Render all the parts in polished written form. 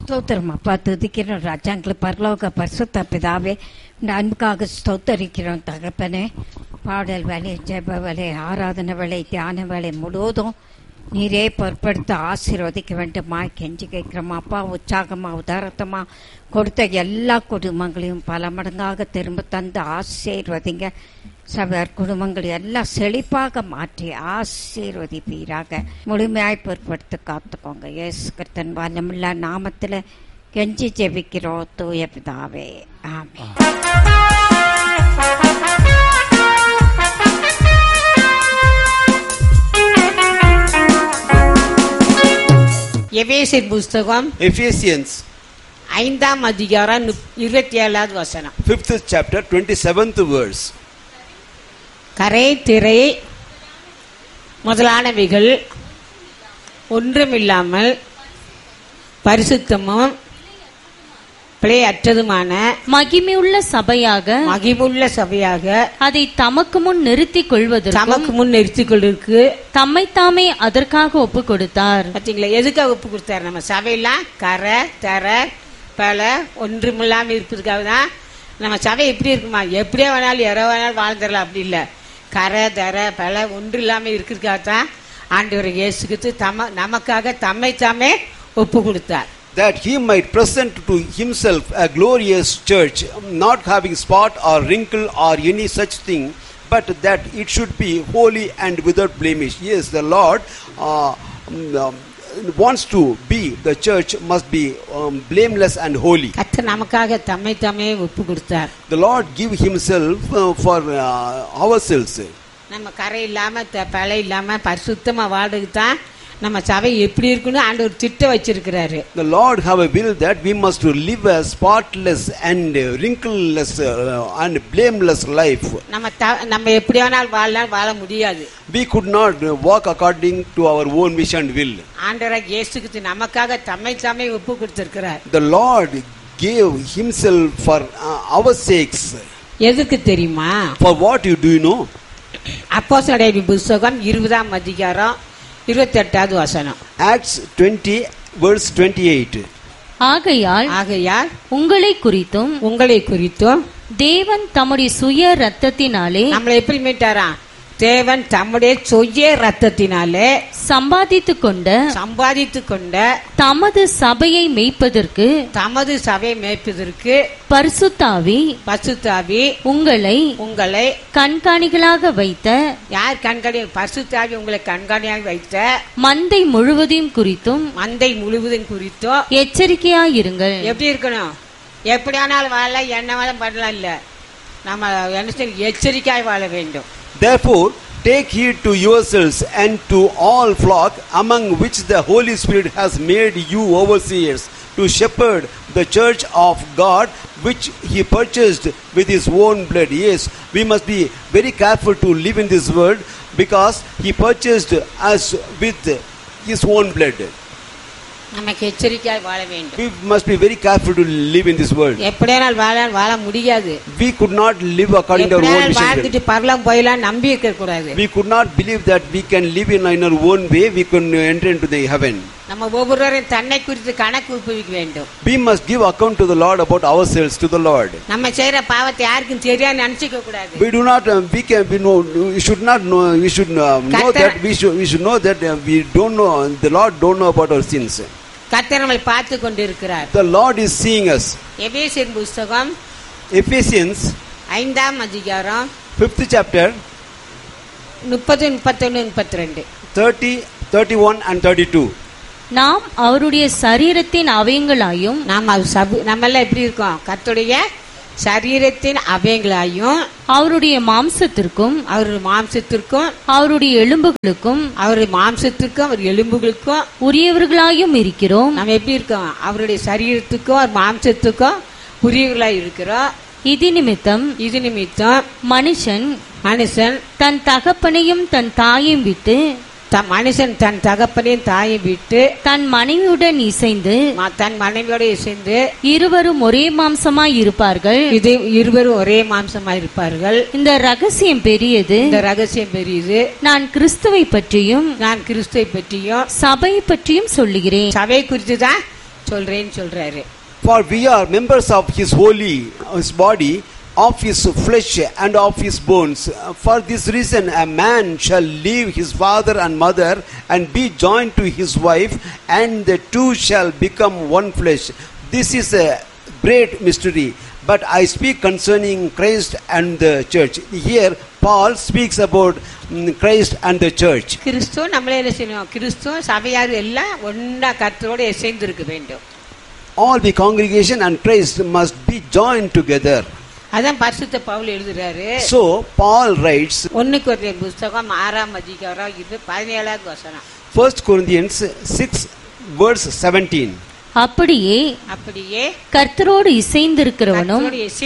ஸ்தோத்திரம் அப்பா, துதிக்கிறோம் ராஜாங்களை பரலோக பரிசுத்த பிதாவே, இந்த அன்புக்காக ஸ்தோத்தரிக்கிறோம் தகப்பனே. பாடல் வேலை, ஜெப வேலை, ஆராதனை வேலை, தியான வேலை முழுவதும் நீரே பொறுப்படுத்த ஆசீர்வதிக்க வேண்டுமா கெஞ்சி கேட்கிறோம் அப்பா. உற்சாகமா உதாரத்தமா கொடுத்த எல்லா குடும்பங்களையும் பல மடங்காக திரும்ப தந்து ஆசீர்வதிங்க. சபையார் குடும்பங்கள் எல்லாம் செழிப்பாக மாற்றி ஆசீர்வதிப்பீராக. முழுமையாய் பொறுப்படுத்த காத்துக்கோங்க. இயேசு கிறிஸ்துவின் வல்லமையுள்ள நாமத்தில் கெஞ்சி ஜெபிக்கிறோம் தூய பிதாவே, ஆமென். எபேசியர் புஸ்தகம் Ephesians 5ஆம் அதிகாரம் 27வது வசனம். 5th chapter 27th verse. கரை திரை முதலானவைகள் ஒன்றுமில்லாமல் பரிசுத்தமும் பிழையற்றதுமான மகிமையுள்ள சபையாக அதை தமக்கு முன் நிறுத்திக் கொள்வதற்கு தம்மைத்தாமே அதற்காக ஒப்பு கொடுத்தார். பாத்தீங்களா, எதுக்காக ஒப்பு கொடுத்தார்? நம்ம சபையெல்லாம் கரை தர பல ஒன்றுமில்லாம இருப்பதுக்காக தான். நம்ம சபை எப்படி இருக்குமா, எப்படியே வேணாலும் எற வேணாலும் வாழ்ந்துடலாம், அப்படி இல்லை. கரை தர பல ஒன்று இல்லாம இருக்கிறதுக்காக தான் ஆண்டவர் இயேசு கிறிஸ்து நமக்காக தம்மைத்தாமே ஒப்பு கொடுத்தார். That he might present to himself a glorious church, not having spot or wrinkle or any such thing, but that it should be holy and without blemish. Yes, the Lord wants to be, the church must be blameless and holy. கர்த்தர் நமக்காக தம்மைத்தாமே ஒப்பு கொடுத்தார். The Lord give himself for ourselves. நம்ம கரை இல்லாம பழை இல்லாம பரிசுத்தமா வாழ்றதுக்கு தான் நம்ம சபை எப்படி இருக்குன்னு ஆண்டவர் திட்டம் வச்சிருக்கிறாரு. The Lord have a will that we must live a spotless and wrinkleless and blameless life. நம்ம எப்படி வேணாலும் வாழ முடியாது. We could not walk according to our own wish and will. ஆண்டவர் இயேசு கிறிஸ்து நமக்காக தம்மைத்தாமே ஒப்பு கொடுத்திருக்கிறார். The Lord gave himself for our sakes. எதுக்கு தெரியுமா? For what do you know? அப்போஸ்தலர் புத்தகம் 20ஆம் அதிகாரம் 28வது வசனம். Acts 20 verse 28. ஆகையால் உங்களை குறித்தும் தேவன் தம்முடைய சுய இரத்தத்தினாலே நம்மளை எப்படி மீட்டாரா? தேவன் தம்முடைய சுய இரத்தத்தினாலே சம்பாதித்துக் கொண்ட தமது சபையை மேய்ப்பதற்கு பரிசுத்தாவி உங்களை கண்காணிகளாக வைத்த, யார் கண்காணி? பரிசுத்தாவி உங்களை கண்காணியாக வைத்த மந்தை முழுவதையும் குறித்தும் எச்சரிக்கையாயிருங்கள். எப்படி இருக்கணும்? எப்படியானாலும் வாழ, என்ன வேலை பண்ணலாம் இல்ல, நம்ம எச்சரிக்கையாய் வாழ வேண்டும். Therefore take heed to yourselves and to all flock among which the Holy Spirit has made you overseers, to shepherd the church of God which he purchased with his own blood. Yes, we must be very careful to live in this world because he purchased us with his own blood. நமக்கு எச்சரிக்கையாய் வாழ வேண்டும். We must be very careful to live in this world. எப்படியானாலும் வாழ முடியாது. We could not live according to our own wishes. வாழ்ந்துட்டு பரலோகம் போய்லாம் நம்பி இருக்க கூடாது. We could not believe that we can live in our own way, we can enter into the heaven. நம்ம ஒவ்வொருவரும் தன்னை குறித்து கணக்கு ஒப்புவிக்க வேண்டும். We must give account to the Lord about ourselves to the Lord. நம்ம செய்யற பாவத்தை யாருக்கும் தெரியாம நினைச்சுக்க கூடாது. We do not we should not know, we should know that we should know that we don't know, the Lord don't know about our sins. கர்த்தர் நம்மை பார்த்து கொண்டிருக்கிறார். The Lord is seeing us. எபேசியர் புத்தகம் Ephesians 5ஆம் அதிகாரம் 5th chapter 30 31 32 30 31 and 32. நாம் அவருடைய சரீரத்தின் அவயங்களாயும், நம்மெல்லாம் எப்படி இருக்கோம்? கர்த்தருடைய சரீரத்தின் அவயங்களாயும், அவருடைய மாம்சத்திற்கும் அவருடைய எலும்புகளுக்கும் அவர் எலும்புகளுக்கும் உரியவர்களாயும் இருக்கிறோம். நம்ம எப்படி இருக்கோம்? அவருடைய சரீரத்துக்கும் அவர் மாம்சத்துக்கும் உரியவர்களாய் இருக்கிறோம். இது நிமித்தம் மனுஷன் தன் தகப்பனையும் தன் தாயையும் விட்டு மனுஷன் தன் தகப்பனையும் தாயை விட்டு தன் மனைவியுடன் இசைந்து இருவரும் ஒரே மாம்சமாய் இருப்பார்கள். இந்த ரகசியம் பெரியது. நான் கிறிஸ்துவை பற்றியும் சபை பற்றியும் சொல்லுகிறேன். சபை குறித்து தான் சொல்றேன்னு சொல்றாரு. For we are members of his holy, his body, of his flesh and of his bones. For this reason a man shall leave his father and mother and be joined to his wife, and the two shall become one flesh. This is a great mystery, but I speak concerning Christ and the church. Here Paul speaks about Christ and the church. கிறிஸ்து நம்மளே என்ன செய்யணும்? கிறிஸ்து சபையார் எல்லாம் ஒண்ணா கர்த்தரோடு இணைந்து இருக்க வேண்டும். All the congregation and Christ must be joined together. அதான் பரிசுத்த பவுல் எழுதுறாரு. So Paul writes 1 கொரிந்தியர் புத்தகம் 6ஆம் அதிகாரம் 17வது வசனம். 1 Corinthians 6 verse 17. அப்படியே கர்த்தரோடு இசைந்திருக்கிறவனும்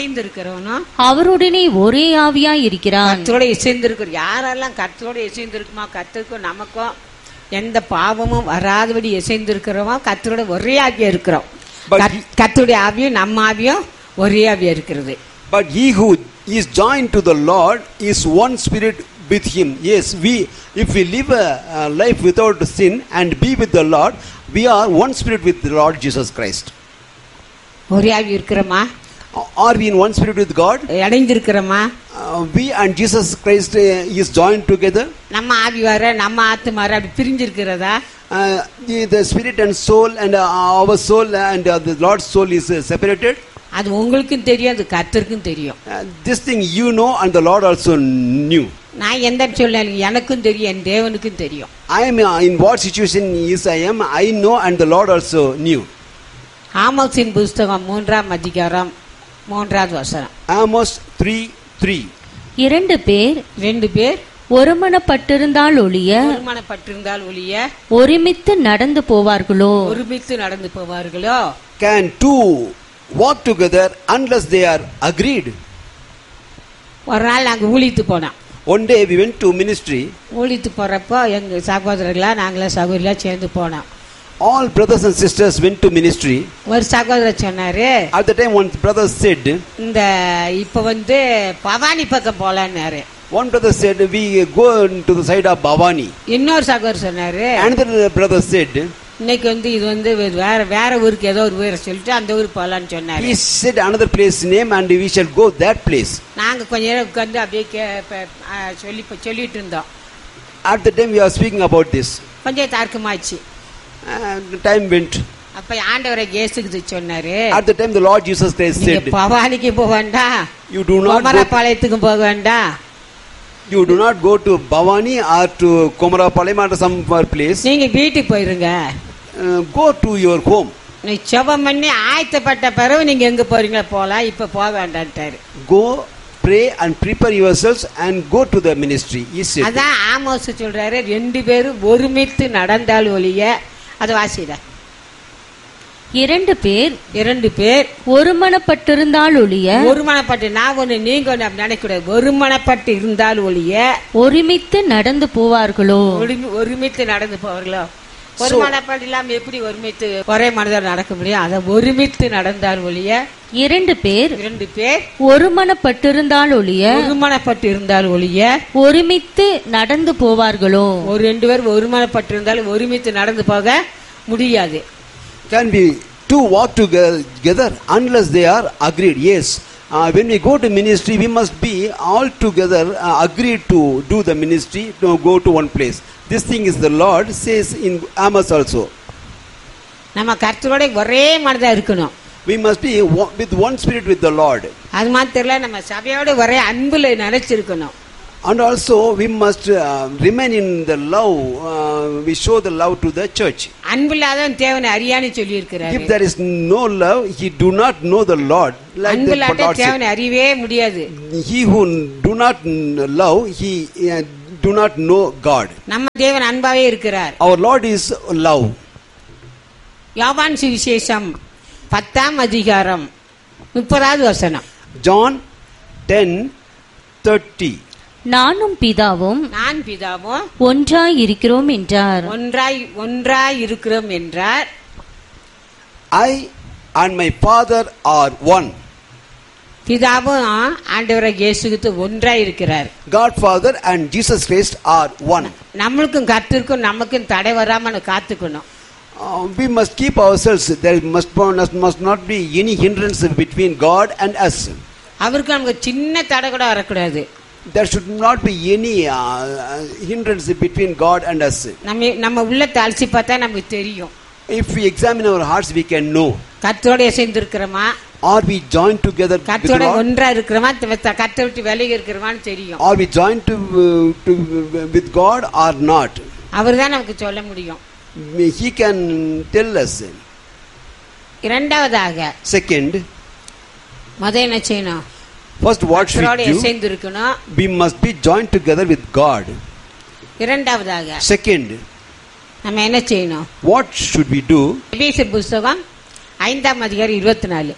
அவருடனே ஒரே ஆவியாய் இருக்கிறான். கர்த்தரோடு இசைந்திருக்கிற யாரெல்லாம் கர்த்தரோடு இசைந்திருக்குமா, கர்த்தருக்கும் நமக்கும் எந்த பாவமும் வராதபடி இசைந்திருக்கிறோமோ கர்த்தரோட ஒரே ஆவியா இருக்கிறோம். கர்த்தருடைய ஆவியும் நம்ம ஆவியும் ஒரே ஆவியா இருக்கிறது. But he who is joined to the Lord is one spirit with him. Yes, if we live a life without sin and be with the Lord, we are one spirit with the Lord Jesus Christ. ஒரே ஆவி இருக்கிறோமா? Are we in one spirit with God? இணைந்திருக்கிறோமா? We and Jesus Christ is joined together. நம்ம ஆவி வர நம்ம ஆத்மா வர அப்படி பிரிஞ்சிருக்கிறதா? The spirit and soul and our soul and the Lord's soul is separated. அது உங்களுக்கும் தெரியும், அது கர்த்தருக்கும் தெரியும். This thing you know and the Lord also knew. நான் எந்த சொல்ல எனக்கும் தெரியும், என் தேவனுக்கும் தெரியும். I am in what situation is I am, I know and the Lord also knew. ஆமோஸின் புத்தகம் 3ஆம் அதிகாரம் 3வது வசனம். Amos 3:3. இரண்டு பேர் ஒருமனப்பட்டிருந்தால் ஒழிய ஒருமித்து நடந்து போவார்களோ Can two walk together unless they are agreed? ஒரு நாள் நாங்க ஊழித்து போனோம். One day we went to ministry. ஊழித்து போறப்போ எங்க சகோதரர்களா நாங்களே சகோதரிகளா சேர்ந்து போனோம். All brothers and sisters went to ministry. ஒரு சகோதரர் சொன்னாரு, at the time one brother said, இந்த இப்ப பவானி பக்கம் போலான்னாரு. One brother said we go to the side of Bhavani. இன்னொரு சகோதரர் சொன்னாரு, another brother said, இன்னைக்கு இது வேற ஊருக்கு ஏதோ ஒரு ஊரை சொல்லிட்டு அந்த ஊருக்கு போலான்னு சொன்னாரு. He said another place name and we shall go that place. நாங்க கொஞ்ச நேரம் உட்கார்ந்து அப்படியே சொல்லிட்டு இருந்தோம். At the time we are speaking about this. கொஞ்சம் தார்க்கமாச்சு. Time went. அப்ப ஆண்டவரே இயேசுக்கு சொன்னாரு, at the time the Lord Jesus Christ said, பவானிக்கு போக வேண்டாம், you do not குமரபாளையத்துக்கு போக வேண்டாம், you do not go to Bhavani or to Komarapalayam or some place. நீங்க வீட்டுக்கு போயிருங்க, go to your home. நீ ஜெபம் பண்ணி ஆயத்தப்பட்ட பிறகு நீங்க எங்க போறீங்களா போலாம், இப்ப போக வேண்டாம்ட்டாரு. Go pray and prepare yourselves and go to the ministry. He said. அதான் ஆமோஸ் சொல்றாரு, ரெண்டு பேரும் ஒருமித்து நடந்தால் ஒழிய. அது வாசிடா. இரண்டு பேர் ஒருமனப்பட்டிருந்தால் ஒழிய. ஒருமனப்பட்டு நான் ஒண்ணு நீங்க ஒண்ணு நினைக்க கூடாது. ஒருமனப்பட்டு இருந்தால் ஒழிய ஒருமித்து நடந்து போவார்களோ. ஒருமனப்பட்டு இல்லாம எப்படி ஒருமித்து ஒரே மனதோடு நடக்க முடியும்? அதை ஒருமித்து நடந்தால் ஒழிய. இரண்டு பேர் ஒருமனப்பட்டிருந்தால் ஒழிய ஒருமித்து நடந்து போவார்களோ. ரெண்டு பேர் ஒருமனப்பட்டிருந்தால் ஒருமித்து நடந்து போக முடியாது. Can be two walk together unless they are agreed? Yes. When we go to ministry, we must be all together agreed to do the ministry, to go to one place. This thing is the Lord says in Amos also. நம்ம கர்த்தரோட ஒரே மனதா இருக்கணும். We must be with one spirit with the Lord. அது மாத்திரல நம்ம சபையோட ஒரே அன்புல நிலைச்சிருக்கணும். And also we must remain in the love. We show the love to the church. அன்பில்லாதவன் தேவனை அறியான்னு சொல்லி இருக்கிறார். If there is no love, he do not know the Lord. Like அன்பில்லாத தேவனை அறியவே முடியாது. He who do not love, he do not know God. நம்ம தேவன் அன்பாவே இருக்கிறார். Our Lord is love. யோவான் சுவிசேஷம் 10ஆம் அதிகாரம் 30வது வசனம். John 10:30. நானும் பிதாவும் ஒன்றாய் இருக்கிறோம் என்றார். ஒன்றாய் இருக்கிறோம் என்றார். I and my Father are one. பிதாவும் ஆண்டவராகிய இயேசு கிறிஸ்து ஒன்றாய் இருக்கிறார். God Father and Jesus Christ are one. நம்மளுக்கும் கர்த்தருக்கும் நமக்கும் தடை வராம காத்துக்கணும். we must keep ourselves. There must not be any hindrance between God and us. அவருக்கு நமக்கு சின்ன தடை கூட வரக்கூடாது. There should not be any hindrance between God and us. நம்ம உள்ள தாழ்ச்சி பார்த்தா நமக்கு தெரியும். If we examine our hearts, we can know. கர்த்தரோட சேர்ந்து இருக்கிறோமா? Are we joined together with கர்த்தரோட God? ஒன்றா இருக்கிறோமா? கர்த்தரை விட்டு விலகி இருக்கிறோமான்னு தெரியும். Are we joined with God or not? அவர்தான் நமக்கு சொல்ல முடியும். He can tell us. இரண்டாவதாக, Second, என்ன செய்யணும்? first what should we do? சேர்ந்து இருக்கணும். We must be joined together with God. இரண்டாவதாக, Second, நம்ம என்ன செய்யணும்? what should we do? எபேசியர் புத்தகம் 5ஆம் அதிகாரம் 24.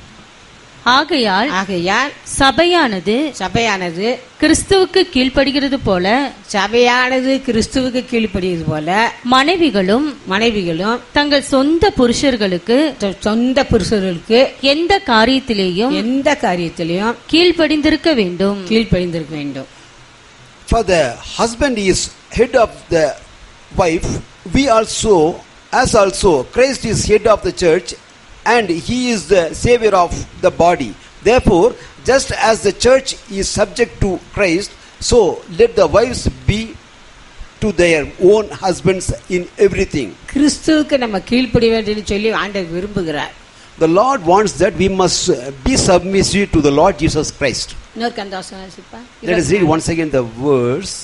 ஆகையால் சபையானது கிறிஸ்துவுக்கு கீழ்ப்படுகிறது போல மனைவிகளும் தங்கள் சொந்த புருஷர்களுக்கு எந்த காரியத்திலேயும் கீழ்ப்படிந்திருக்க வேண்டும். For the husband is head of the wife, we also Christ is head of the church, and he is the savior of the body. Therefore, just as the church is subject to Christ, so let the wives be to their own husbands in everything. கிறிஸ்துவுக்கு நம்ம கீழ்ப்படிய வேண்டும்னு சொல்லி ஆண்டவர் விரும்புகிறார். The Lord wants that we must be submissive to the Lord Jesus Christ. Let us read once again the verse.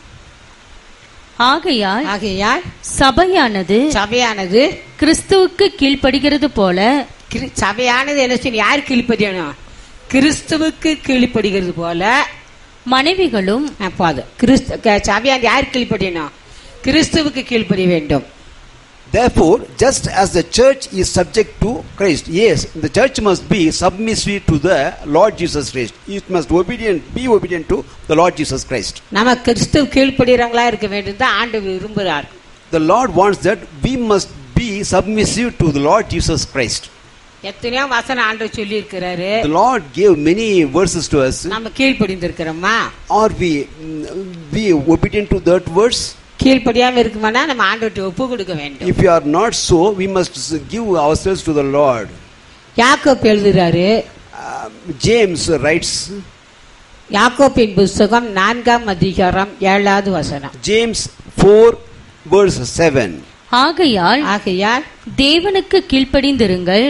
ஆகையால் சபையானது கிறிஸ்துவுக்கு கீழ்ப்படுகிறது போல. சபையானது என்ன செய்யணும்? யார் கீழ்ப்படியணும்? கிறிஸ்துவுக்கு கீழ்ப்படுகிறது போல மனைவிகளும். சபையானது யார் கீழ்ப்படியணும்? கிறிஸ்துவுக்கு கீழ்ப்படிய வேண்டும். Therefore, just as the church is subject to Christ, yes, the church must be submissive to the Lord Jesus Christ. It must be obedient to the Lord Jesus Christ. நம்ம கிறிஸ்துவுக்கு கீழ்ப்படிறவங்களா இருக்க வேண்டும் தான் ஆண்டவர் விரும்புகிறார். The Lord wants that we must be submissive to the Lord Jesus Christ. எத்தனையோ வசனம் ஆண்டவர் சொல்லி இருக்கிறாரு. The Lord gave many verses to us. நம்ம கீழ்ப்படிந்திருக்கிறோமா? Are we obedient to that verse? கீழ்ப்படியாம இருக்குமானா நம்ம ஆண்டவருக்கு ஒப்பு கொடுக்க வேண்டும். If you are not so, we must give ourselves to the Lord. யாக்கோபு எழுதுறாரு. James writes. யாக்கோபின் புத்தகம் 4ஆம் அதிகாரம் 7வது வசனம். James 4 verse 7. ஆகையால் தேவனுக்கு கீழ்ப்படிந்திருங்கள்.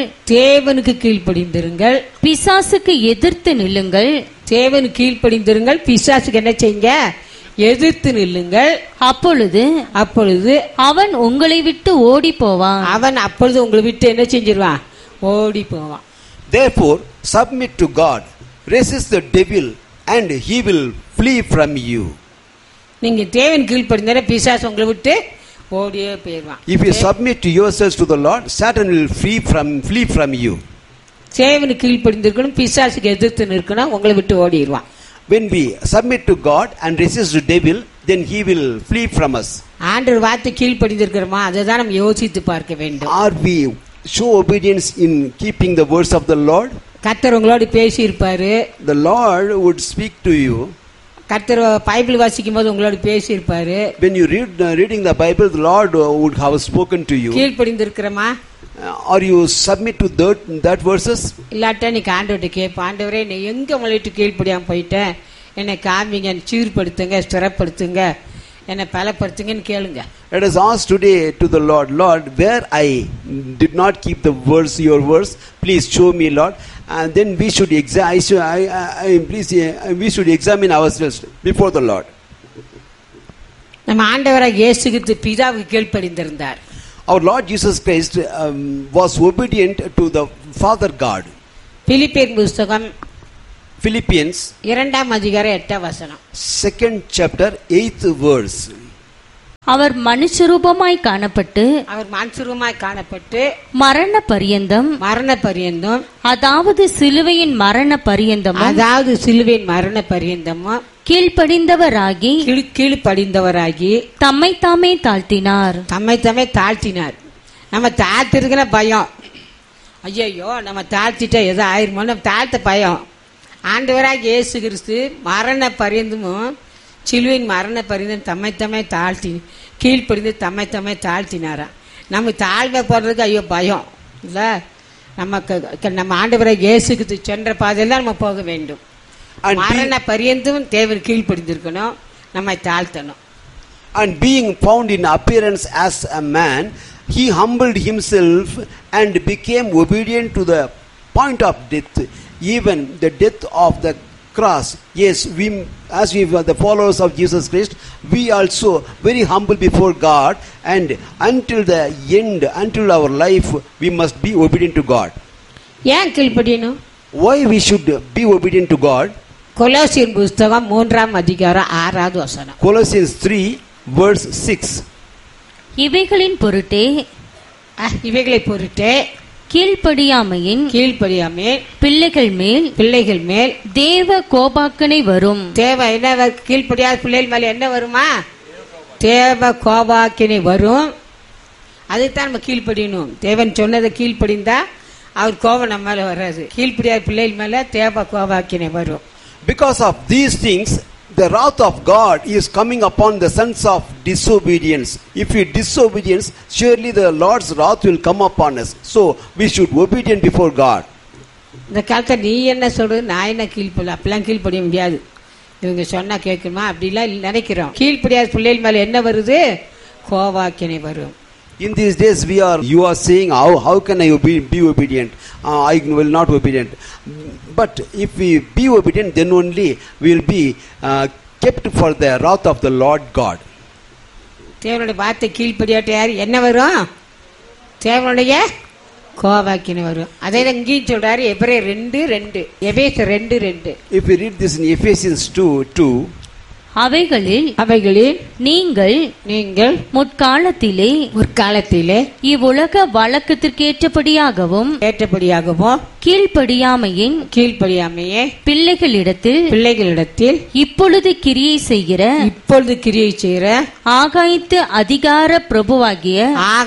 பிசாசுக்கு எதிர்த்து நில்லுங்கள். தேவனுக்கு கீழ்ப்படிந்திருங்கள். பிசாசுக்கு என்ன செய்யுங்க? எதிர்த்து நில்லுங்கள். அப்பொழுது அவன் உங்களை விட்டு ஓடி போவான். அவன் அப்பொழுது உங்களை விட்டு என்ன செஞ்சிருவான்? ஓடி போவான். Therefore, submit to God. Resist the devil and he will flee from you. நீங்க தேவன் கீழ்ப்படிந்தா பிசாசு உங்களை விட்டு ஓடியே போயிடுவான். If you submit to yourselves to the Lord, Satan will flee from you. தேவனுக்கு கீழ்ப்படிந்திருக்கணும், பிசாசுக்கு எதிர்த்து நிற்கணும், உங்களை விட்டு ஓடிடுவான். When we submit to God and resist the devil, then he will flee from us. ஆண்டவர் வார்த்தை கீழ்ப்படிந்திருக்கிறோமா? அதுதான் நம்ம யோசித்து பார்க்க வேண்டும். Are we show obedience in keeping the words of the Lord? கர்த்தர் உங்களோடு பேசி இருப்பாரு. The Lord would speak to you. கர்த்தர் பைபிள் வாசிக்கும் போது உங்களோடு பேசி இருப்பாரு. When you reading the Bible, the Lord would have spoken to you. கீழ்ப்படிந்திருக்கிறோமா? Are you submit to that verses? இல்லாட்டா நீ ஆண்டவர்கிட்ட கேட்ப, ஆண்டவரே நீ எங்க உங்களை விட்டு கீழ்ப்படியாம போயிட்டேன், என்னை காமிங்க, சீர்படுத்துங்க, ஸ்திரப்படுத்துங்க, என்னை பலப்படுத்துங்கன்னு கேளுங்க. Let us ask today to the Lord, Lord, where I did not keep the words, your words, please show me, Lord. And then we should examine ourselves before the Lord. நம்ம ஆண்டவராகிய இயேசு கிறிஸ்து பிதாவுக்கு கீழ்ப்படிந்திருந்தார். Our Lord Jesus Christ was obedient to the Father God. பிலிப்பியர் புத்தகம் Philippians 2ஆம் அதிகாரம் 8ஆம் வசனம். 2nd chapter 8th verse. அவர் மனுஷரூபமாய் காணப்பட்டு மரண பரியந்தம் அதாவது சிலுவையின் மரண பரியந்தமும் கீழ்ப்படிந்தவராகி தம்மை தாமே தாழ்த்தினார். நம்ம தாழ்த்திருக்கிற பயம், ஐயோ நம்ம தாழ்த்திட்டா எதோ ஆயிருமோ, நம்ம தாழ்த்த பயம். ஆண்டவராக இயேசு கிறிஸ்து மரண பரியந்தமும் சிலுவையின் மரண பரியந்தம் தம்மை தாழ்த்தி கீழ்ப்படிந்து தம்மை தாழ்த்தினாரா. நம்ம தாழ்மை போடுறதுக்கு ஐயோ பயம் இல்லை. நம்ம ஆண்டவரை இயேசுக்கு சென்ற பாதையில் தான் நம்ம போக வேண்டும். மரண பரியந்தும் தேவன் கீழ்ப்படிந்திருக்கணும், நம்மை தாழ்த்தணும். And being found in appearance as a man, he humbled himself and became obedient to the point of death, even the death of the cross. Yes, we, as we are the followers of Jesus Christ, we also very humble before God, and until the end, until our life, we must be obedient to God. ஏன் கீழ்ப்படியணும்? Why we should be obedient to God? கொலோசியர் புஸ்தகம் 3ஆம் அதிகாரம் 6வது வசனம். Colossians 3 verse 6. இவைகளின் பொருட்டே கீழ்ப்படியாமையின் பிள்ளைகள் மேல் தேவ கோபாக்கனை வரும். தேவ என்ன கீழ்ப்படியாத பிள்ளைகள் மேல என்ன வருமா? தேவ கோபாக்கினை வரும். அதுதான் நம்ம கீழ்ப்படியணும். தேவன் சொன்னதை கீழ்ப்படிந்தா அவர் கோபம் நம்ம மேல வராது. கீழ்ப்படியாத பிள்ளைகள் மேல தேவ கோபாக்கினை வரும். Because of these things, the wrath of God is coming upon the sons of disobedience. If we disobedience, surely the Lord's wrath will come upon us. So we should be obedient before God. இந்த காலத்தை நீ என்ன சொல்றது, நான் என்ன கீழ்ப்படிய, அப்பெல்லாம் கீழ்ப்படிய முடியாது. இவங்க சொன்னா கேட்கணுமா அப்படிலாம் நினைக்கிறோம். கீழ்ப்படியாத பிள்ளைகள் மேல என்ன வருது? கோபாக்கினை வரும். In these days you are saying how can I be obedient? I will not obedient. But if we be obedient, then only we will be kept for the wrath of the Lord God. தேவனுடைய வார்த்தை கீழ்ப்படியாட்ட யார் என்ன வரும்? தேவனுடைய கோபாக்கினை வரும். அதே தான் இங்கேயும் சொல்றாரு எபிரேயர் 2:2. எபேசியர் 2:2. If we read this in Ephesians 2:2, அவைகளில் நீங்கள் முற்காலத்திலே இவ்வுலக வழக்கத்திற்கேற்றபடியாகவும் கீழ்ப்படியாமையே பிள்ளைகளிடத்தில் இப்பொழுது கிரியை செய்கிற ஆகாயத்து அதிகார பிரபுவாகிய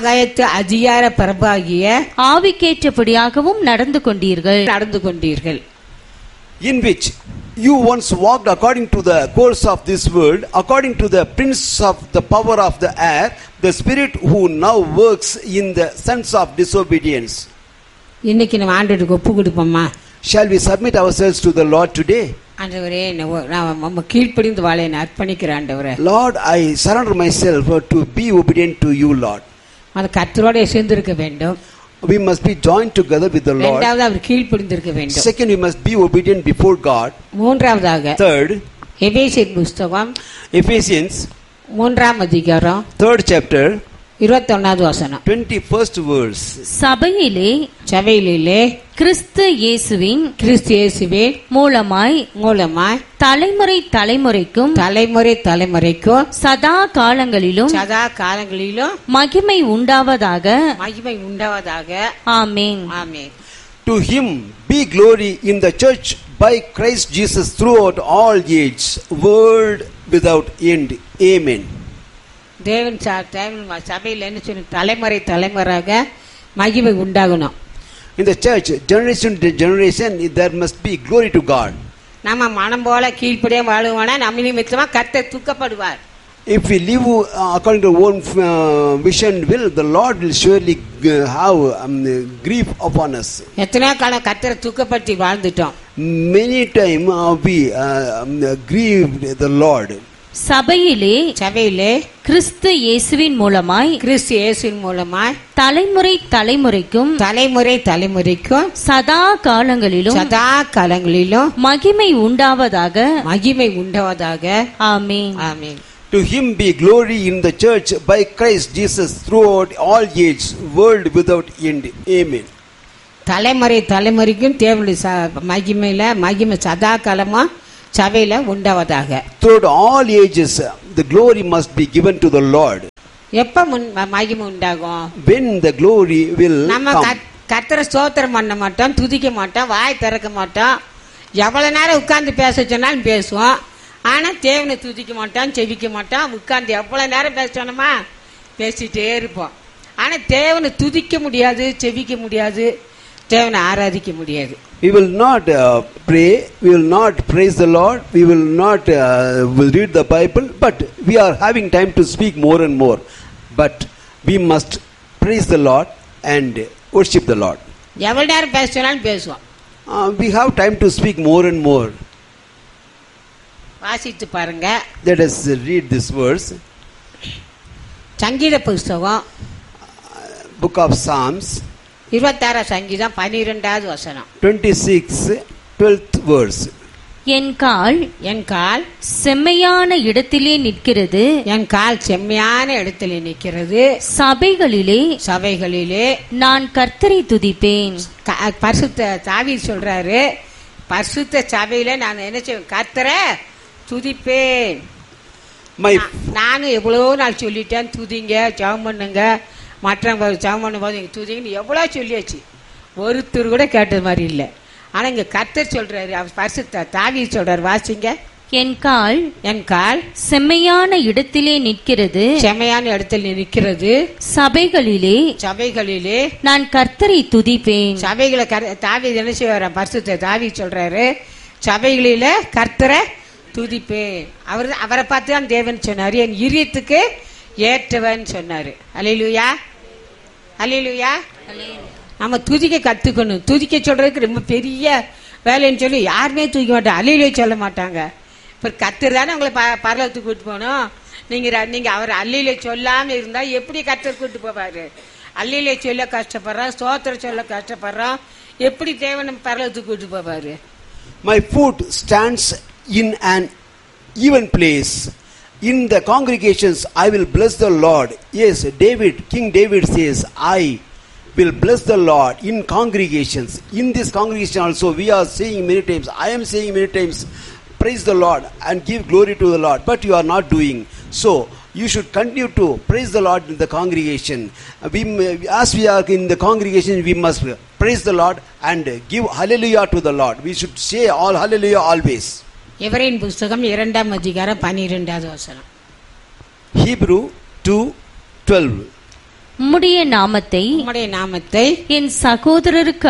ஆவிக்கேற்றபடியாகவும் நடந்து கொண்டீர்கள். In which you once walked according to the course of this world, according to the prince of the power of the air, the spirit who now works in the sons of disobedience. இன்னைக்கு நம்ம ஆண்டவருக்கு ஒப்பு கொடுப்போமா? Shall we submit ourselves to the Lord today? ஆண்டவரே, நான் கீழ்ப்படிந்து வாழ நான் அர்ப்பணிக்கிறேன் ஆண்டவரே. Lord, I surrender myself to be obedient to you, Lord. அது கர்த்தரோட சேர்ந்திருக்க வேண்டும். We must be joined together with the Lord. இரண்டாவது அவர் கீழ்ப்படிந்திருக்க வேண்டும். Second, we must be obedient before God. மூன்றாவதாக Third, எபேசியர் புஸ்தகம் Ephesians 3ஆம் அதிகாரம் 3rd chapter 21வது வசனம். 21st verse. சபையிலே கிறிஸ்து இயேசுவின் மூலமாய் தலைமுறைக்கும் சதா காலங்களிலும் மகிமை உண்டாவதாக. ஆமென். To him be glory in the church by Christ Jesus throughout all ages, world without end. Amen. தேவன் சபையில் என்ன சொன்ன? தலைமுறையாக மகிமை உண்டாகணும். In the church, generation to generation, there must be glory to God. நம்ம மனம் போல கீழ்ப்படியே வாழுவானா நம்ம நிமித்தமா கர்த்தர் துக்கப்படுவார். If we live according to our own vision will, the Lord will surely have grief upon us. எத்தனை காலம் கர்த்தரை துக்கப்படுத்தி வாழ்ந்துட்டோம். Many time we grieved the Lord. சபையிலே கிறிஸ்து இயேசுவின் மூலமாய் தலைமுறைக்கும் சதா காலங்களிலும் மகிமை உண்டாவதாக. ஆமென். To him be glory in the church by Christ Jesus throughout all ages, world without end. Amen. தலைமுறைக்கும் தேவனுடைய மகிமை சதா காலமா சபையில உண்டாவதாக. Throughout all ages, the glory must be given to the Lord. எப்ப மகிமை உண்டாகும்? When the glory will நம்ம கர்த்தரை ஸ்தோத்திரம் பண்ண மாட்டோம், துதிக்க மாட்டோம், வாய் திறக்க மாட்டோம். எவ்வளவு நேரம் உட்கார்ந்து பேச சொன்னாலும் பேசுவோம். ஆனா தேவனை துதிக்க மாட்டோம், செவிக்க மாட்டோம். உட்கார்ந்து எவ்வளவு நேரம் பேசணுமா பேசிட்டே இருப்போம். ஆனா தேவனை துதிக்க முடியாது, செவிக்க முடியாது, தேவனை ஆராதிக்க முடியாது. We will not pray, we will not praise the Lord, we will not will read the Bible, but we are having time to speak more and more. But we must praise the Lord and worship the Lord. எவ்வளவு நேரம் பேச சொன்னாலும் பேசுவோம். We have time to speak more and more. வாசித்து பாருங்க. Let us read this verse. சங்கீத புஸ்தகம் Book of Psalms 26 சங்கீதம் 12வது வசனம். 26 12th verse. என் கால் செம்மையான இடத்திலே நிற்கிறது, என் கால் செம்மையான இடத்திலே நிற்கிறது, சபைகளிலே நான் கர்த்தரை துதிப்பேன். பரிசுத்த தாவீது சொல்றாரு, பரிசுத்த சபையில நான் என்ன செய்வேன்? கர்த்தரை துதிப்பேன். நானும் எவ்வளோ நாள் சொல்லிட்டேன், துதிங்க, ஜெபம் பண்ணுங்க, மற்றவங்க ஜெபம் பண்ணும்போது துதிங்கன்னு எவ்வளோ சொல்லியாச்சு, ஒருத்தர் கூட கேட்டது மாதிரி இல்லை. ஆனா இங்க கர்த்தர் சொல்றாரு, பரிசுத்த தாவீது சொல்றாரு, வாசிங்க. என் கால் செம்மையான இடத்திலே நிற்கிறது, செம்மையான இடத்தில் நிற்கிறது, சபைகளிலே நான் கர்த்தரை துதிப்பேன். சபைகளை தாவீது என்ன செய்வார்? பரிசுத்த தாவீது சொல்றாரு, சபைகளில கர்த்தரை துதிப்பேன். அவரை பார்த்து தான் தேவன் சொன்னாரு, என் இதயத்துக்கு ஏற்றவன் சொன்னாரு. அல்லேலூயா, அல்லேலூயா. நம்ம துதிக்க கத்துக்கணும். துதிக்க சொல்றதுக்கு ரொம்ப பெரிய வேலைன்னு சொல்லி யாருமே தூக்க மாட்டாங்க, அல்லேலூயா சொல்ல மாட்டாங்க. இப்போ கர்த்தர் தானே உங்களை பரலோகத்துக்கு கூட்டு போகணும். நீங்க அவர் அல்லேலூயா சொல்லாம இருந்தா எப்படி கர்த்தர் கூட்டு போவாரு? அல்லேலூயா சொல்ல கஷ்டப்படுறோம், ஸ்தோத்திரம் சொல்ல கஷ்டப்படுறோம், எப்படி தேவன் பரலோகத்துக்கு கூட்டு போவாரு? My foot stands in an even place. In the congregations I will bless the Lord. Yes, King David says, I will bless the Lord in congregations. In this congregation also we are saying many times, I am saying many times, praise the Lord and give glory to the Lord, but you are not doing so. You should continue to praise the Lord in the congregation. As we are in the congregation, we must praise the Lord and give hallelujah to the Lord. We should say all hallelujah always. எபிரேயர் புஸ்தகம் 2ஆம் அதிகாரம் 12வது வசனம். Hebrew 2:12. உம்முடைய நாமத்தை என் சகோதரருக்கு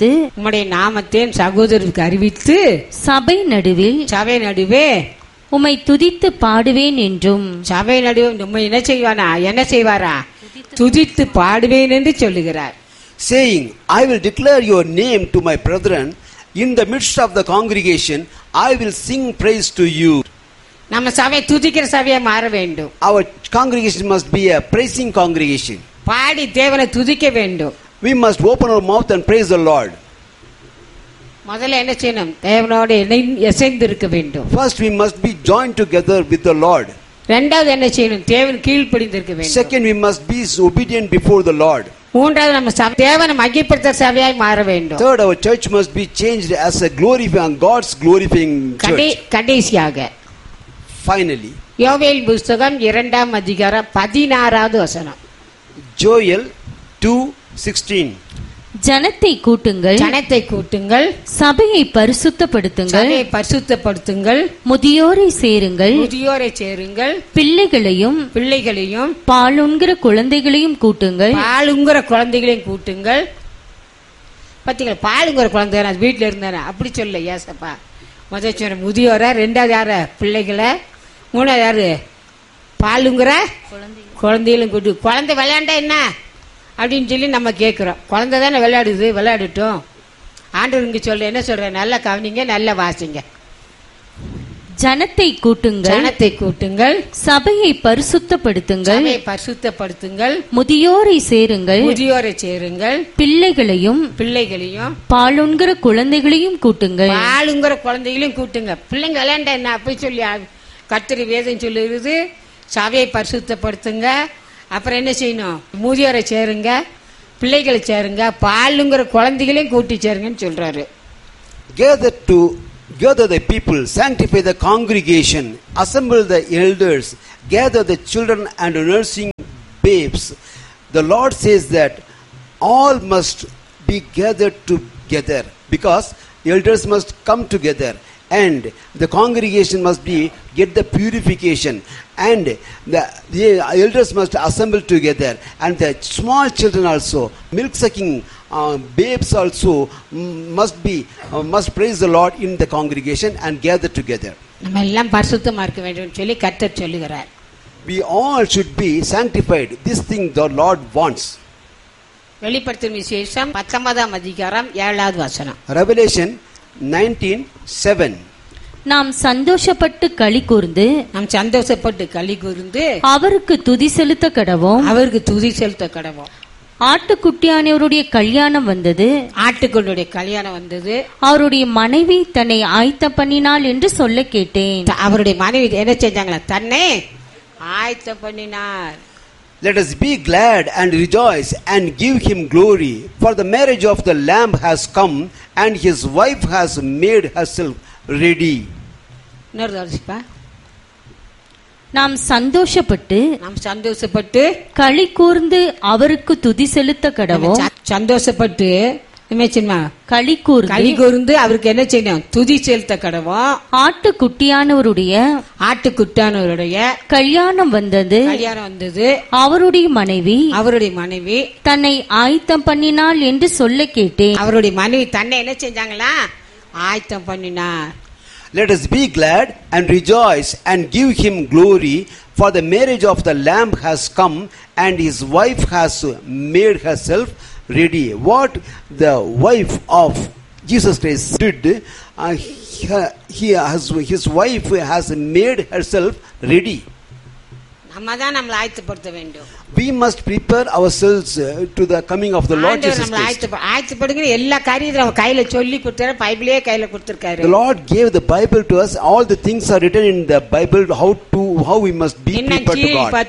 அறிவித்து சபை நடுவே உம்மை துதித்து பாடுவேன் என்றும். சபை நடுவே உம்மை என்ன செய்வாரா? துதித்து பாடுவேன் என்று சொல்லுகிறார். Saying, I will declare your name to my brethren. In the midst of the congregation, I will sing praise to you. நம்ம சபை துதிக்கிற சபையா மாற வேண்டும். Our congregation must be a praising congregation. பாடி தேவனை துதிக்க வேண்டும். We must open our mouth and praise the Lord. முதல்ல என்ன செய்யணும்? தேவனோடு இணைந்து இருக்க வேண்டும். First we must be joined together with the Lord. இரண்டாவது என்ன செய்யணும்? தேவன் கீழ்ப்படிந்து இருக்க வேண்டும். Second, we must be obedient before the Lord. மூன்றாவது நம்ம தேவனை மகிமைப்படுத்துற சபையாய் மாற வேண்டும். Third, our church must be changed as a glorifying God's glorifying church. கடைசியாக Finally, யோவேல் புஸ்தகம் 2ஆம் அதிகாரம் 16வது வசனம். Joel 2:16. ஜனத்தை கூட்டுங்கள், சபையை பரிசுத்தப்படுத்துங்கள், முதியோரை சேருங்கள், பிள்ளைகளையும் பாலுண்கிற குழந்தைகளையும் கூட்டுங்கள். பாத்தீங்களா? பாலுங்கிற குழந்தை வீட்டுல இருந்தானே அப்படி சொல்ல ஏசப்பா. முதல் சொன்ன முதியோர, ரெண்டாவது யார? பிள்ளைகளை, மூணாவது யாரு? பாலுங்கிற குழந்தைகளும் கூட்டு. குழந்தை விளையாண்டா என்ன அப்படின்னு சொல்லி நம்ம கேட்கிறோம். குழந்தை தானே விளையாடட்டும். ஆண்டவர் இங்க சொல்ற என்ன சொல்ற? நல்லா கவனிங்க, நல்லா வாசிங்க. ஜனத்தை கூட்டுங்கள், சபையை பரிசுத்தப்படுத்துங்கள், முதியோரை சேருங்கள், பிள்ளைகளையும் பாலுண்கிற குழந்தைகளையும் கூட்டுங்கள். பிள்ளைங்க விளையாண்டா என்ன அப்படி சொல்லி கர்த்தர் வேதம் சொல்லுகிறது. சபையை பரிசுத்தப்படுத்துங்க. அப்புறம் என்ன செய்யணும்? முதியோரை சேருங்க, பிள்ளைகளை சேருங்க, பாலுங்கிற குழந்தைகளையும் கூட்டி சேருங்கன்னு சொல்றாரு. Gather the people, sanctify the congregation, assemble the elders, gather the children and nursing babes. The Lord says that all must be gathered together, because elders must come together, and the congregation must get the purification, and the elders must assemble together, and the small children also, milk sucking babes also must praise the Lord in the congregation and gather together. நம்ம எல்லாம் பரிசுத்தமா இருக்க வேண்டும் சொல்லி கர்த்தர் சொல்லுகிறார். We all should be sanctified. This thing the Lord wants. வெளிப்படுத்தும் விசேஷம் 19ஆம் அதிகாரம் 7வது வசனம். Revelation 19:7. நாம் சந்தோஷப்பட்டு களி கூர்ந்து அவருக்கு துதி செலுத்த கடவோம். ஆட்டுக்குட்டியானவருடைய கல்யாணம் வந்தது. அவருடைய மனைவி தன்னை ஆயத்த பண்ணினாள் என்று சொல்ல கேட்டேன். அவருடைய மனைவி என்ன செஞ்சாங்களா? தன்னை ஆயத்த பண்ணினார். Let us be glad and rejoice and give him glory, for the marriage of the Lamb has come, and his wife has made herself ready. நாம் சந்தோஷப்பட்டு களி கூர்ந்து அவருக்கு துதி செலுத்த கடவோம். சந்தோஷப்பட்டு களி கூர்ந்து அவருக்கு என்ன செய்யணும்? துதி செலுத்த கடவோம். ஆட்டுக்குட்டியானவருடைய கல்யாணம் வந்தது. அவருடைய மனைவி தன்னை ஆயத்தம் பண்ணினாள் என்று சொல்ல கேட்டேன். அவருடைய மனைவி தன்னை என்ன செஞ்சாங்களா? ஆயத்தம் பண்ணினார். Let us be glad and rejoice and give him glory, for the marriage of the Lamb has come, and his wife has made herself ready. What the wife of Jesus Christ did, his wife has made herself ready. We must prepare ourselves to the coming of the Lord Jesus Christ. The Lord gave the Bible to us. All the things are written in the Bible, how we must be prepared to God.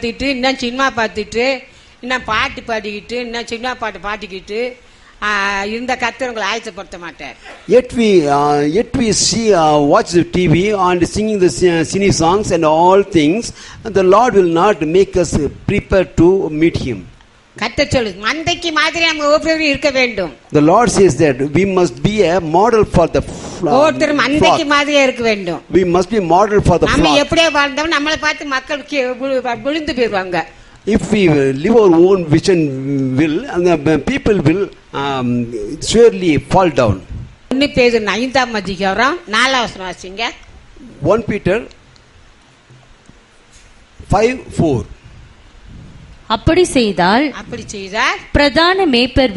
பாட்டு பாடிக்கிட்டு சின்ன பாட்டு பாடிக்கிட்டு இந்த கர்த்தர் உங்களை ஆயத்தப்படுத்த மாட்டார். Yet we see watch the TV and singing the cine songs and all things, and the Lord will not make us prepare to meet him. கர்த்தர் சொல்லுது, மந்தைக்கு மாதிரி நம்ம ஒவ்வொருவரும் இருக்க வேண்டும். The Lord says that we must be a model for the flock. ஒவ்வொருத்தரும் மந்தைக்கு மாதிரியே இருக்க வேண்டும். We must be model for the flock. நம்ம எப்படியே வாழ்ந்தோம் நம்மளை பார்த்து மக்கள் விழுந்து போயிடுவாங்க. If we live our own vision will, and the people will surely fall down. 1 பேதுரு 5ஆம் அதிகாரம் 4வது வசனம் வாசிங்க. 1 Peter 5:4. அப்படி செய்தால் பிரதான மேய்ப்பர்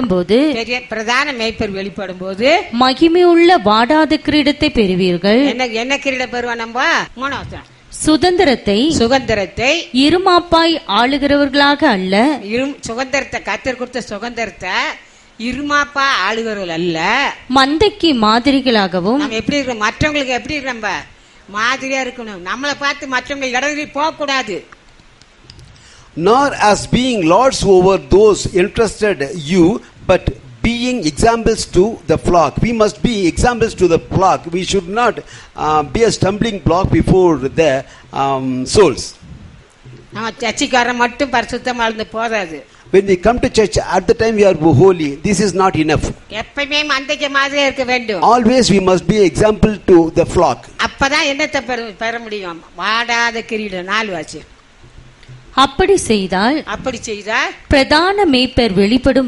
வெளிப்படும் போது மகிமையுள்ள வாடாத கிரீடத்தை பெறுவீர்கள். என்ன கிரீடம் பெறுவோம் நம்ம? 3வது வசனம். சுதந்திரத்தை இருமாப்பாய் ஆளுகிறவர்களாக அல்ல. சுதந்திரத்தை கர்த்தர் கொடுத்த சுதந்திரத்தை இருமாப்பா ஆளுகிறவர்கள் அல்ல, மந்தைக்கு மாதிரிகளாகவும். நம்ம எப்படி இருக்கோம்? மற்றவங்களுக்கு எப்படி நம்ம மாதிரியா இருக்கணும். நம்மளை பார்த்து மற்றவங்க இடறி போக கூடாது. Nor as being lords over those entrusted you, but being examples to the flock. We must be examples to the flock. We should not be a stumbling block before the souls. நம்ம சர்ச்சுக்காரன் மட்டும் பரிசுத்தமா இருந்து போதாது. When we come to church, at the time we are holy. This is not enough. எப்பவுமே மந்தைக்கு மாதிரியா இருக்க வேண்டும். Always we must be example to the flock. அப்பதான் என்னத்தை பெற முடியும்? வாடாத கிரீடம். 4 வாசி. அப்படி செய்தால் பிரதான மேய்ப்பர் வெளிப்படும்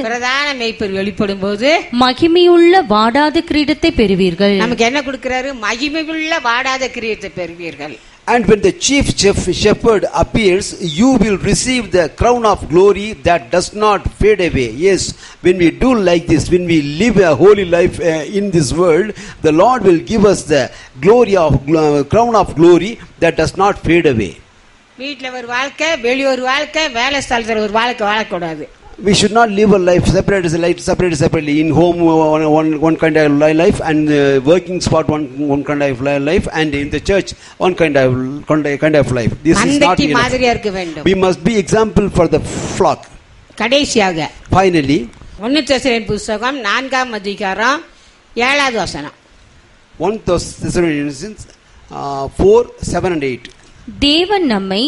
போது மகிமையுள்ள வாடாத கிரீடத்தை பெறுவீர்கள். நமக்கு என்ன கொடுக்கிறாரு? மகிமையுள்ள வாடாத கிரீடத்தை பெறுவீர்கள். And when the chief shepherd appears, you will receive the crown of glory that does not fade away. Yes, when we do like this, when we live a holy life in this world, the Lord will give us the glory of crown of glory that does not fade away. வீட்ல ஒரு வாழ்க்கை, வெளிய ஒரு வாழ்க்கை, வேலை ஸ்தலத்துல ஒரு வாழ்க்கை வாழக்கூடாது. We should not live a life separately. In home one kind of life, and working spot one kind of life, and in the church one kind of life. This is not enough. We must be example for the flock. கடைசியாக finally 1 தெசலோனிக்கேயர் புத்தகம் 4ஆம் அதிகாரம் 7வது வசனம். 1 Thessalonians 4:7 and 8. தேவன் நம்மை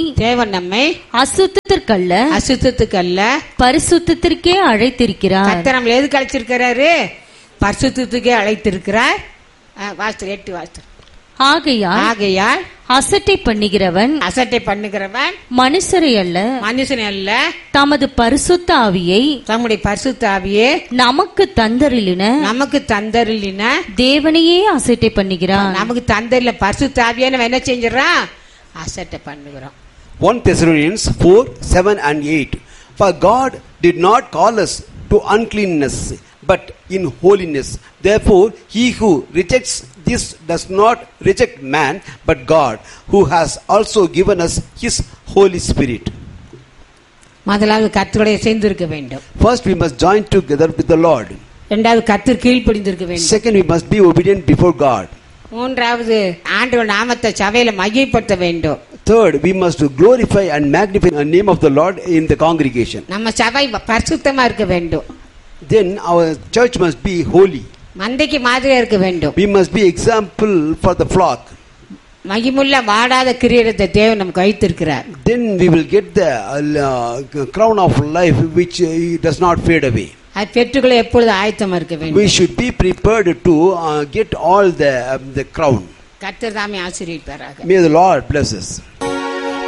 அசுத்தத்திற்கல்ல பரிசுத்தத்திற்கே அழைத்திருக்கிறார். கர்த்தர் நம்மை எதுக்கு அழைத்திருக்கிறாரு? பரிசுத்தத்துக்கே அழைத்திருக்கிறார். 8 வாஸ்து. ஆகையால் அசட்டை பண்ணுகிறவன் மனுஷரை அல்ல தமது பரிசுத்த ஆவியை நமக்கு தந்தரிலின தேவனையே அசட்டை பண்ணுகிறான். நமக்கு தந்தரில பரிசுத்த ஆவியை நம்ம என்ன செஞ்சிடறோம்? அசட்டை பண்ணுகிறோம். 1 Thessalonians 4:7 and 8. For God did not call us to uncleanness, but in holiness. Therefore, he who rejects this does not reject man, but God, who has also given us his Holy Spirit. முதலாவது கர்த்தரோட சேர்ந்திருக்க வேண்டும். First, we must join together with the Lord. இரண்டாவது கர்த்தர் கீழ்ப்படிந்திருக்க வேண்டும். Second, we must be obedient before God. மூன்றாவது ஆண்டவர் நாமத்தை சபையில மகிமைப்படுத்த வேண்டும். Third, we must glorify and magnify the name of the Lord in the congregation. நம்ம சபை பரிசுத்தமா இருக்க வேண்டும். Then our church must be holy. மந்தைக்கு மாதிரியா இருக்க வேண்டும். We must be example for the flock. மகிமுள்ள வாடாத கிரீடத்தை தேவன் நமக்கு வைத்திருக்கிறார். Then we will get the crown of life which does not fade away. அதை பெற்றுக்கொள்ள எப்பொழுது ஆயத்தமா இருக்க வேண்டும். We should be prepared to get all the crown. கர்த்தர் தாமே ஆசீர்வதிப்பாராக. May the Lord bless us.